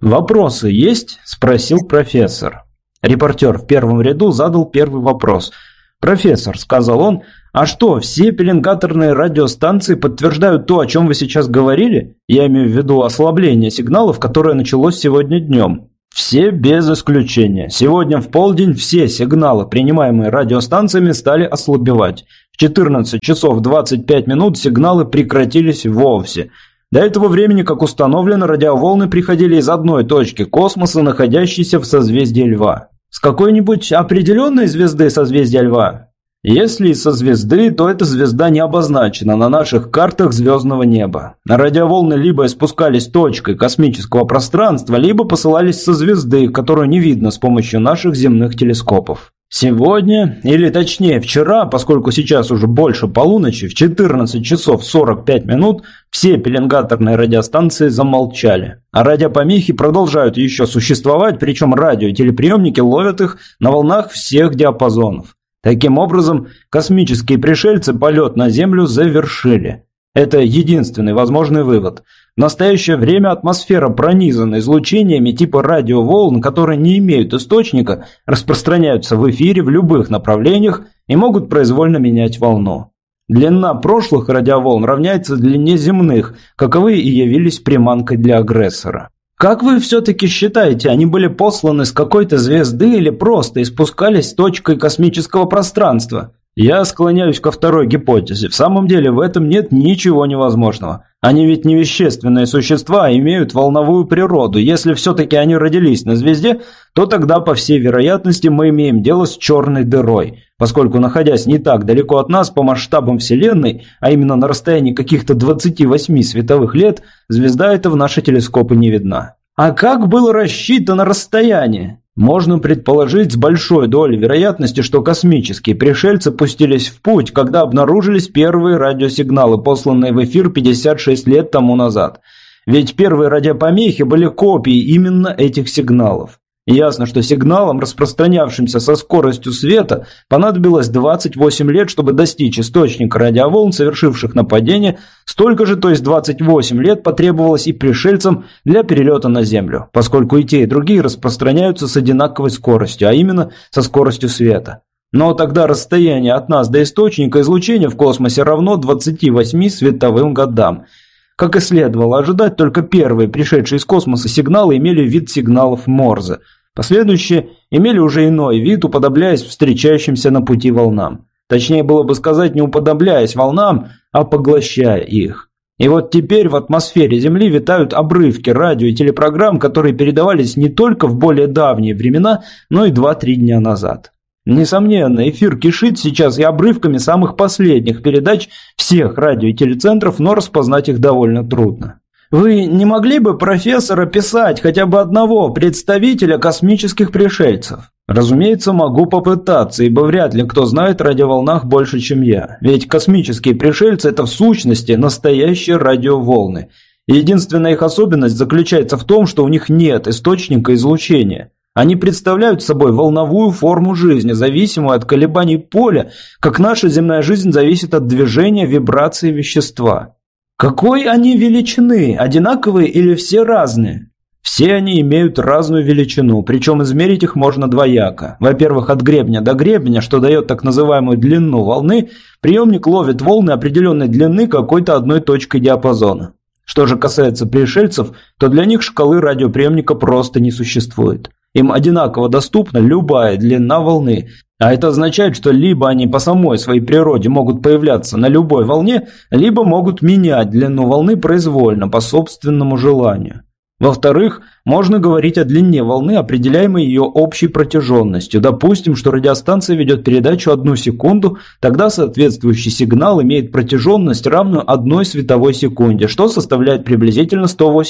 «Вопросы есть?» – спросил профессор. Репортер в первом ряду задал первый вопрос. «Профессор», – сказал он, – «а что, все пеленгаторные радиостанции подтверждают то, о чем вы сейчас говорили? Я имею в виду ослабление сигналов, которое началось сегодня днем». «Все без исключения. Сегодня в полдень все сигналы, принимаемые радиостанциями, стали ослабевать. В 14 часов 25 минут сигналы прекратились вовсе. До этого времени, как установлено, радиоволны приходили из одной точки космоса, находящейся в созвездии Льва». «С какой-нибудь определенной звезды созвездия Льва?» «Если со звезды, то эта звезда не обозначена на наших картах звездного неба. Радиоволны либо испускались точкой космического пространства, либо посылались со звезды, которую не видно с помощью наших земных телескопов. Сегодня, или точнее вчера, поскольку сейчас уже больше полуночи, в 14 часов 45 минут, все пеленгаторные радиостанции замолчали. А радиопомехи продолжают еще существовать, причем радио и телеприемники ловят их на волнах всех диапазонов. Таким образом, космические пришельцы полет на Землю завершили. Это единственный возможный вывод. В настоящее время атмосфера пронизана излучениями типа радиоволн, которые не имеют источника, распространяются в эфире в любых направлениях и могут произвольно менять волну. Длина прошлых радиоволн равняется длине земных, каковы и явились приманкой для агрессора. Как вы все-таки считаете, они были посланы с какой-то звезды или просто испускались точкой космического пространства? Я склоняюсь ко второй гипотезе. В самом деле в этом нет ничего невозможного. Они ведь не вещественные существа, а имеют волновую природу. Если все-таки они родились на звезде, то тогда, по всей вероятности, мы имеем дело с черной дырой, поскольку, находясь не так далеко от нас по масштабам Вселенной, а именно на расстоянии каких-то 28 световых лет, звезда эта в наши телескопы не видна. А как было рассчитано расстояние? Можно предположить с большой долей вероятности, что космические пришельцы пустились в путь, когда обнаружились первые радиосигналы, посланные в эфир 56 лет тому назад. Ведь первые радиопомехи были копией именно этих сигналов. Ясно, что сигналам, распространявшимся со скоростью света, понадобилось 28 лет, чтобы достичь источника радиоволн, совершивших нападение, столько же, то есть 28 лет, потребовалось и пришельцам для перелета на Землю, поскольку и те, и другие распространяются с одинаковой скоростью, а именно со скоростью света. Но тогда расстояние от нас до источника излучения в космосе равно 28 световым годам. Как и следовало ожидать, только первые пришедшие из космоса сигналы имели вид сигналов Морзе. Последующие имели уже иной вид, уподобляясь встречающимся на пути волнам. Точнее было бы сказать, не уподобляясь волнам, а поглощая их. И вот теперь в атмосфере Земли витают обрывки радио и телепрограмм, которые передавались не только в более давние времена, но и 2-3 дня назад. Несомненно, эфир кишит сейчас и обрывками самых последних передач всех радио и телецентров, но распознать их довольно трудно. Вы не могли бы, профессор, описать хотя бы одного представителя космических пришельцев? Разумеется, могу попытаться, ибо вряд ли кто знает о радиоволнах больше, чем я. Ведь космические пришельцы – это в сущности настоящие радиоволны. Единственная их особенность заключается в том, что у них нет источника излучения. Они представляют собой волновую форму жизни, зависимую от колебаний поля, как наша земная жизнь зависит от движения вибрации вещества. Какой они величины? Одинаковые или все разные? Все они имеют разную величину, причем измерить их можно двояко. Во-первых, от гребня до гребня, что дает так называемую длину волны, приемник ловит волны определенной длины какой-то одной точкой диапазона. Что же касается пришельцев, то для них шкалы радиоприемника просто не существует. Им одинаково доступна любая длина волны, а это означает, что либо они по самой своей природе могут появляться на любой волне, либо могут менять длину волны произвольно, по собственному желанию. Во-вторых, можно говорить о длине волны, определяемой ее общей протяженностью. Допустим, что радиостанция ведет передачу 1 секунду, тогда соответствующий сигнал имеет протяженность, равную 1 световой секунде, что составляет приблизительно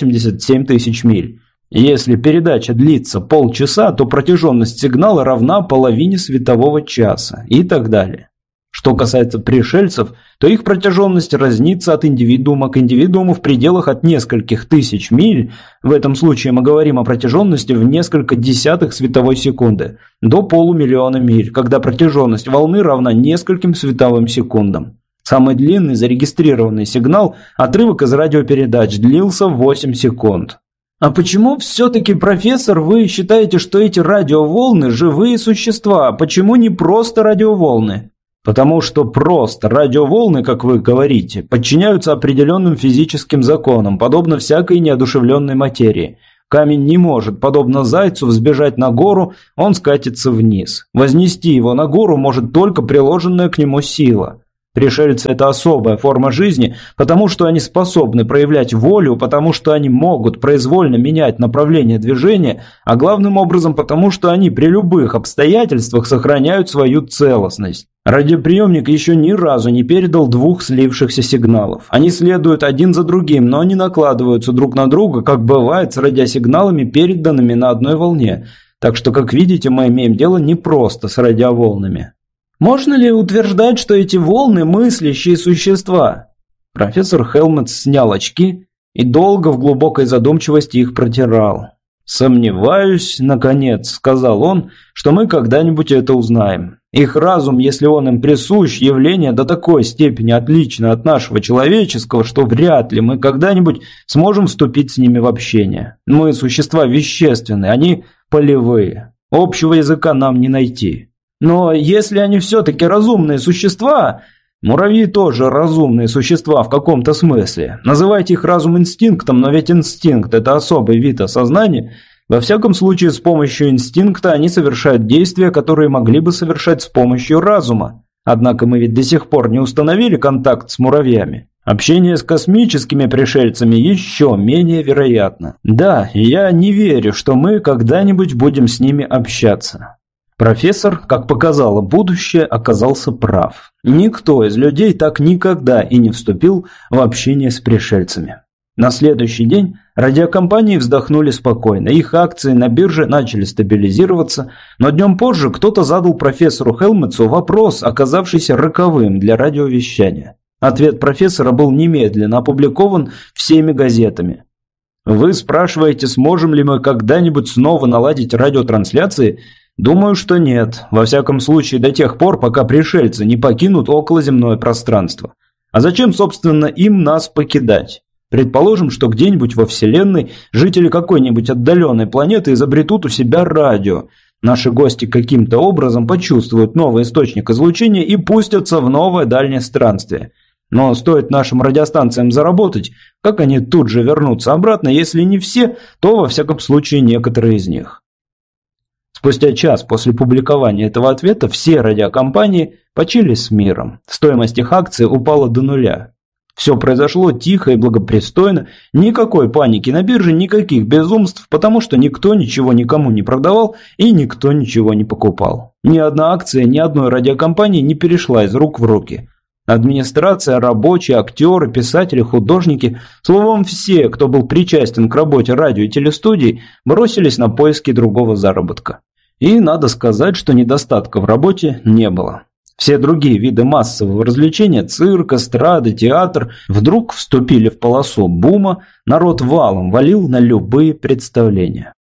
187 тысяч миль. Если передача длится полчаса, то протяженность сигнала равна половине светового часа и так далее. Что касается пришельцев, то их протяженность разнится от индивидуума к индивидууму в пределах от нескольких тысяч миль, в этом случае мы говорим о протяженности в несколько десятых световой секунды, до полумиллиона миль, когда протяженность волны равна нескольким световым секундам. Самый длинный зарегистрированный сигнал, отрывок из радиопередач, длился 8 секунд. А почему все-таки, профессор, вы считаете, что эти радиоволны – живые существа? Почему не просто радиоволны? Потому что просто радиоволны, как вы говорите, подчиняются определенным физическим законам, подобно всякой неодушевленной материи. Камень не может, подобно зайцу, взбежать на гору, он скатится вниз. Вознести его на гору может только приложенная к нему сила. Пришельцы – это особая форма жизни, потому что они способны проявлять волю, потому что они могут произвольно менять направление движения, а главным образом потому, что они при любых обстоятельствах сохраняют свою целостность. Радиоприемник еще ни разу не передал двух слившихся сигналов. Они следуют один за другим, но не накладываются друг на друга, как бывает с радиосигналами, переданными на одной волне. Так что, как видите, мы имеем дело не просто с радиоволнами. Можно ли утверждать, что эти волны – мыслящие существа? Профессор Хелмет снял очки и долго в глубокой задумчивости их протирал. «Сомневаюсь, наконец», – сказал он, – «что мы когда-нибудь это узнаем. Их разум, если он им присущ, явление до такой степени отлично от нашего человеческого, что вряд ли мы когда-нибудь сможем вступить с ними в общение. Мы существа вещественные, они полевые. Общего языка нам не найти. Но если они все-таки разумные существа, муравьи тоже разумные существа в каком-то смысле. Называйте их разум инстинктом, но ведь инстинкт – это особый вид осознания. Во всяком случае, с помощью инстинкта они совершают действия, которые могли бы совершать с помощью разума. Однако мы ведь до сих пор не установили контакт с муравьями. Общение с космическими пришельцами еще менее вероятно. Да, я не верю, что мы когда-нибудь будем с ними общаться». Профессор, как показало будущее, оказался прав. Никто из людей так никогда и не вступил в общение с пришельцами. На следующий день радиокомпании вздохнули спокойно. Их акции на бирже начали стабилизироваться, но днем позже кто-то задал профессору Хелметсу вопрос, оказавшийся роковым для радиовещания. Ответ профессора был немедленно опубликован всеми газетами. «Вы спрашиваете, сможем ли мы когда-нибудь снова наладить радиотрансляции? Думаю, что нет. Во всяком случае, до тех пор, пока пришельцы не покинут околоземное пространство. А зачем, собственно, им нас покидать? Предположим, что где-нибудь во Вселенной жители какой-нибудь отдаленной планеты изобретут у себя радио. Наши гости каким-то образом почувствуют новый источник излучения и пустятся в новое дальнее странствие. Но стоит нашим радиостанциям заработать, как они тут же вернутся обратно, если не все, то во всяком случае некоторые из них». Спустя час после публикования этого ответа все радиокомпании почили с миром. Стоимость их акций упала до нуля. Все произошло тихо и благопристойно, никакой паники на бирже, никаких безумств, потому что никто ничего никому не продавал и никто ничего не покупал. Ни одна акция ни одной радиокомпании не перешла из рук в руки. Администрация, рабочие, актеры, писатели, художники, словом все, кто был причастен к работе радио и телестудий, бросились на поиски другого заработка. И надо сказать, что недостатка в работе не было. Все другие виды массового развлечения – цирк, эстрада, театр – вдруг вступили в полосу бума, народ валом валил на любые представления.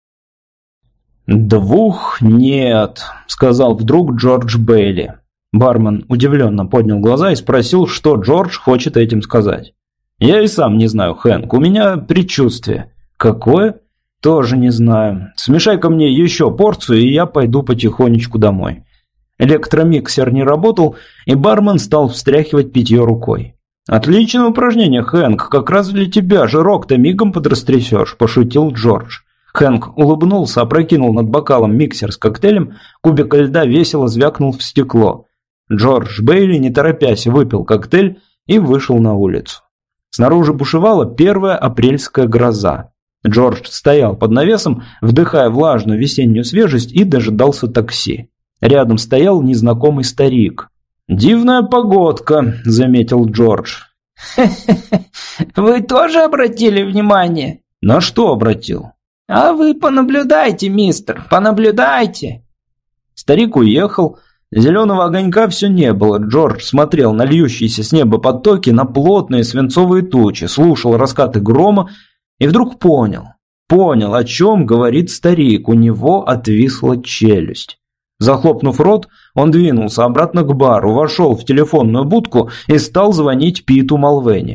«Двух нет», – сказал вдруг Джордж Бейли. Бармен удивленно поднял глаза и спросил, что Джордж хочет этим сказать. «Я и сам не знаю, Хэнк, у меня предчувствие». «Какое?» «Тоже не знаю. Смешай-ка мне еще порцию, и я пойду потихонечку домой». Электромиксер не работал, и бармен стал встряхивать питье рукой. «Отличное упражнение, Хэнк, как раз для тебя, жирок-то мигом подрастрясешь», – пошутил Джордж. Хэнк улыбнулся, опрокинул над бокалом миксер с коктейлем, кубик льда весело звякнул в стекло. Джордж Бейли, не торопясь, выпил коктейль и вышел на улицу. Снаружи бушевала первая апрельская гроза. Джордж стоял под навесом, вдыхая влажную весеннюю свежесть, и дожидался такси. Рядом стоял незнакомый старик. «Дивная погодка», — заметил Джордж. «Хе-хе-хе, вы тоже обратили внимание?» «На что обратил?» «А вы понаблюдайте, мистер, понаблюдайте». Старик уехал. Зеленого огонька все не было. Джордж смотрел на льющиеся с неба потоки, на плотные свинцовые тучи, слушал раскаты грома и вдруг понял, о чем говорит старик. У него отвисла челюсть. Захлопнув рот, он двинулся обратно к бару, вошел в телефонную будку и стал звонить Питу Малвени.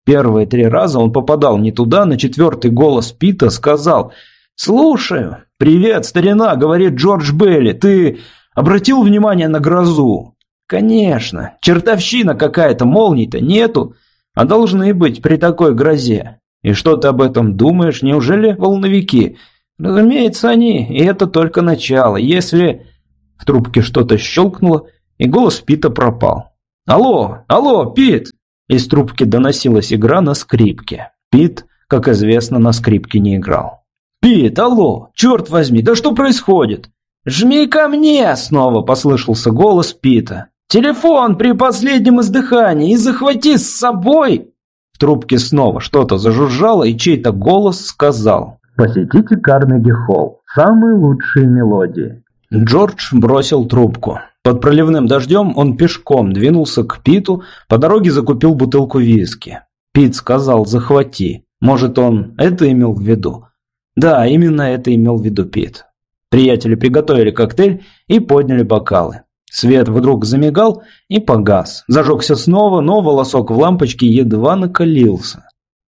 Первые 3 раза он попадал не туда, на 4-й голос Пита сказал: «Слушаю. Привет, старина», — говорит Джордж Бейли. «Ты обратил внимание на грозу?» «Конечно. Чертовщина какая-то, молний-то нету, а должны быть при такой грозе. И что ты об этом думаешь? Неужели волновики?» «Разумеется, они, и это только начало. Если...» В трубке что-то щелкнуло, и голос Пита пропал. «Алло, алло, Пит!» Из трубки доносилась игра на скрипке. Пит, как известно, на скрипке не играл. «Пит, алло, черт возьми, да что происходит?» «Жми ко мне!» — снова послышался голос Пита. «Телефон при последнем издыхании и захвати с собой!» В трубке снова что-то зажужжало, и чей-то голос сказал: «Посетите Карнеги-холл. Самые лучшие мелодии». Джордж бросил трубку. Под проливным дождем он пешком двинулся к Питу, по дороге закупил бутылку виски. Пит сказал: «Захвати». Может, он это имел в виду? Да, именно это имел в виду Пит. Приятели приготовили коктейль и подняли бокалы. Свет вдруг замигал и погас. Зажегся снова, но волосок в лампочке едва накалился.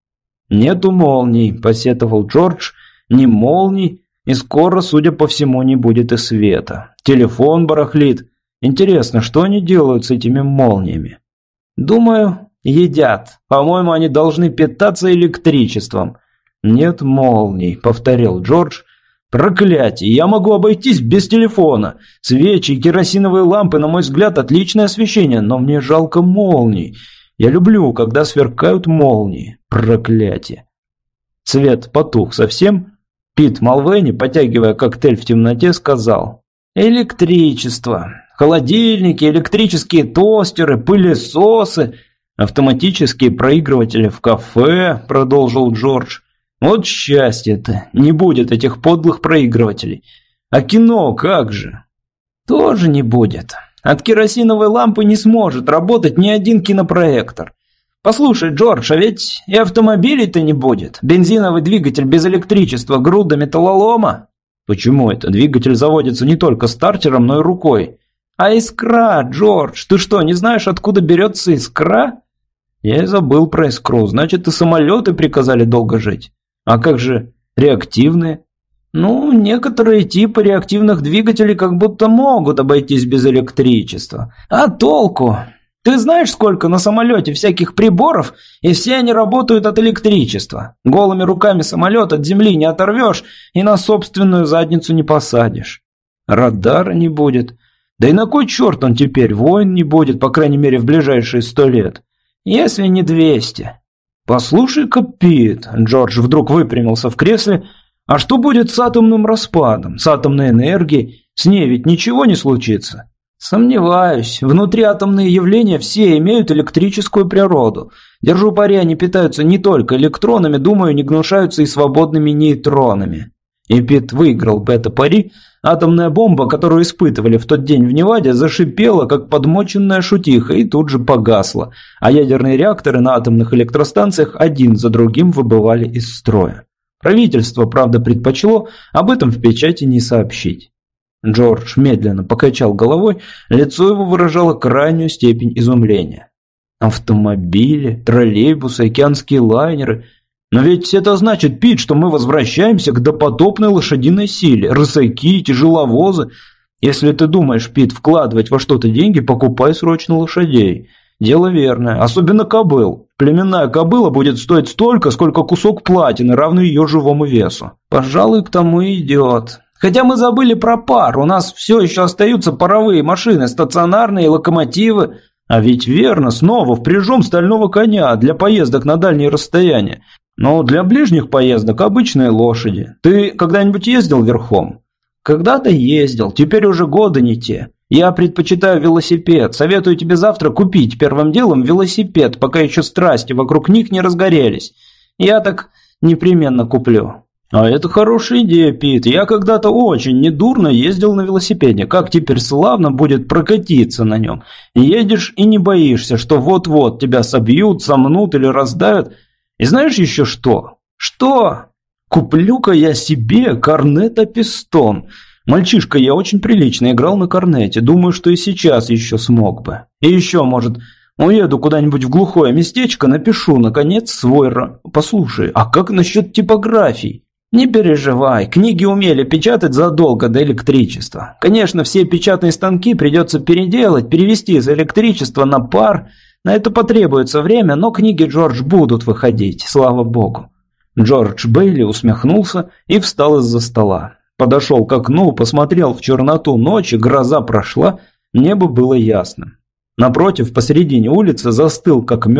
«Нету молний», – посетовал Джордж, – «ни молний, и скоро, судя по всему, не будет и света. Телефон барахлит. Интересно, что они делают с этими молниями?» «Думаю, едят. По-моему, они должны питаться электричеством». «Нет молний», – повторил Джордж. «Проклятие! Я могу обойтись без телефона. Свечи и керосиновые лампы, на мой взгляд, отличное освещение, но мне жалко молний. Я люблю, когда сверкают молнии. Проклятие!» Свет потух совсем. Пит Малвейни, потягивая коктейль в темноте, сказал: «Электричество. Холодильники, электрические тостеры, пылесосы, автоматические проигрыватели в кафе», – продолжил Джордж. «Вот счастье-то, не будет этих подлых проигрывателей. А кино как же?» «Тоже не будет. От керосиновой лампы не сможет работать ни один кинопроектор. Послушай, Джордж, а ведь и автомобилей-то не будет. Бензиновый двигатель без электричества, груда металлолома». «Почему это? Двигатель заводится не только стартером, но и рукой». «А искра, Джордж, ты что, не знаешь, откуда берется искра?» «Я и забыл про искру. Значит, и самолеты приказали долго жить. А как же реактивные?» «Ну, некоторые типы реактивных двигателей как будто могут обойтись без электричества. А толку? Ты знаешь, сколько на самолете всяких приборов, и все они работают от электричества. Голыми руками самолет от земли не оторвешь и на собственную задницу не посадишь. Радара не будет. Да и на кой черт он теперь? Войн не будет, по крайней мере, в ближайшие 100 лет. Если не 200. «Послушай-ка, Пит», — Джордж вдруг выпрямился в кресле, «а что будет с атомным распадом, с атомной энергией? С ней ведь ничего не случится?» «Сомневаюсь. Внутриатомные явления все имеют электрическую природу. Держу пари, они питаются не только электронами, думаю, не гнушаются и свободными нейтронами». И Пит выиграл бета-пари. Атомная бомба, которую испытывали в тот день в Неваде, зашипела, как подмоченная шутиха, и тут же погасла, а ядерные реакторы на атомных электростанциях один за другим выбывали из строя. Правительство, правда, предпочло об этом в печати не сообщить. Джордж медленно покачал головой, лицо его выражало крайнюю степень изумления. «Автомобили, троллейбусы, океанские лайнеры. Но ведь это значит, Пит, что мы возвращаемся к допотопной лошадиной силе, рысаки, тяжеловозы. Если ты думаешь, Пит, вкладывать во что-то деньги, покупай срочно лошадей. Дело верное, особенно кобыл. Племенная кобыла будет стоить столько, сколько кусок платины, равный ее живому весу. Пожалуй, к тому и идет. Хотя мы забыли про пар, у нас все еще остаются паровые машины, стационарные локомотивы. А ведь верно, снова впряжем стального коня для поездок на дальние расстояния. Но для ближних поездок обычные лошади. Ты когда-нибудь ездил верхом?» «Когда-то ездил, теперь уже годы не те. Я предпочитаю велосипед. Советую тебе завтра купить первым делом велосипед, пока еще страсти вокруг них не разгорелись. Я так непременно куплю». «А это хорошая идея, Пит. Я когда-то очень недурно ездил на велосипеде. Как теперь славно будет прокатиться на нем. Едешь и не боишься, что вот-вот тебя собьют, сомнут или раздавят. И знаешь еще что?» «Что?» «Куплю-ка я себе корнета Пистон. Мальчишка я очень прилично играл на корнете. Думаю, что и сейчас еще смог бы. И еще, может, Уеду куда-нибудь в глухое местечко, напишу, наконец, свой... Послушай, а как насчет типографий? Не переживай, книги умели печатать задолго до электричества. Конечно, все печатные станки придется переделать, перевести из электричества на пар. На это потребуется время, но книги, Джордж, будут выходить, слава богу. Джордж Бейли усмехнулся и встал из-за стола. Подошел к окну, посмотрел в черноту ночи, гроза прошла, небо было ясным. Напротив, посередине улицы застыл, как